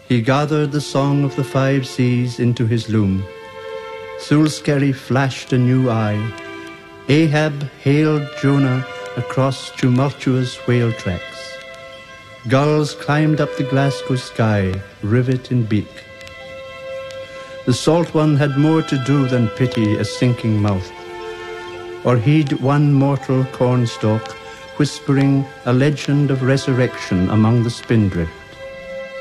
He gathered the song of the five seas into his loom. Thulskerry flashed a new eye. Ahab hailed Jonah across tumultuous whale tracks. Gulls climbed up the Glasgow sky, rivet in beak. The Salt One had more to do than pity a sinking mouth, or heed one mortal cornstalk whispering a legend of resurrection among the spindrift.